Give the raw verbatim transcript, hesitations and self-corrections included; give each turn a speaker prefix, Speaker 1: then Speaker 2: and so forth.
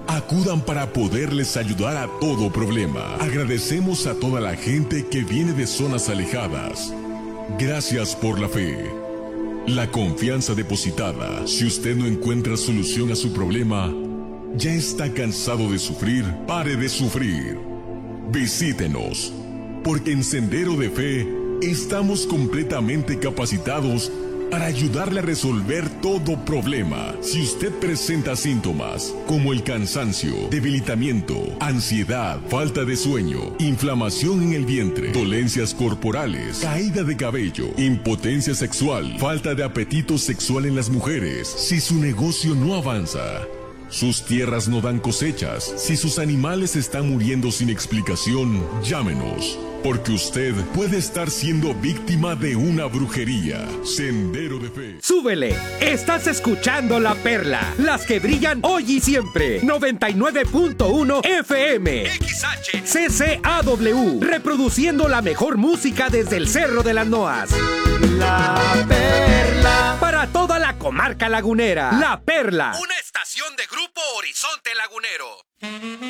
Speaker 1: Acudan para poderles ayudar a todo problema. Agradecemos a toda la gente que viene de zonas alejadas. Gracias por la fe. La confianza depositada. Si usted no encuentra solución a su problema, ya está cansado de sufrir, pare de sufrir. Visítenos, porque en Sendero de Fe estamos completamente capacitados para ayudarle a resolver todo problema. Si usted presenta síntomas como el cansancio, debilitamiento, ansiedad, falta de sueño, inflamación en el vientre, dolencias corporales, caída de cabello, impotencia sexual, falta de apetito sexual en las mujeres, si su negocio no avanza, sus tierras no dan cosechas, si sus animales están muriendo sin explicación, llámenos. Porque usted puede estar siendo víctima de una brujería. Sendero de Fe.
Speaker 2: ¡Súbele! Estás escuchando La Perla. Las que brillan hoy y siempre. noventa y nueve punto uno F M. X H. C C A W. Reproduciendo la mejor música desde el Cerro de las Noas. La Perla. Para toda la comarca lagunera. La Perla. Una estación de Grupo Horizonte Lagunero.